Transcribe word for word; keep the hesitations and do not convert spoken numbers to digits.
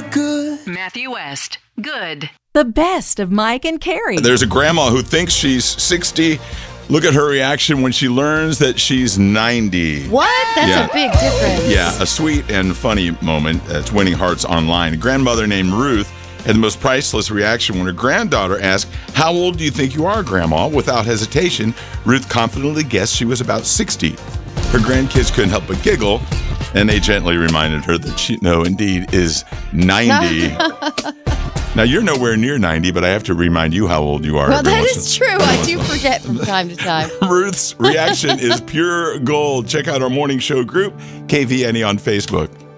You're good. Matthew West. Good. The best of Mike and Carrie. There's a grandma who thinks she's sixty. Look at her reaction when she learns that she's ninety. What? That's Yeah. a big difference. Yeah, a sweet and funny moment that's winning hearts online. A grandmother named Ruth had the most priceless reaction when her granddaughter asked, "How old do you think you are, Grandma?" Without hesitation, Ruth confidently guessed she was about sixty. Her grandkids couldn't help but giggle, and they gently reminded her that she, no, indeed, is ninety. Now, you're nowhere near ninety, but I have to remind you how old you are. Well, that once is in- true. I do forget from time to time. Ruth's reaction is pure gold. Check out our morning show group, K V N E on Facebook.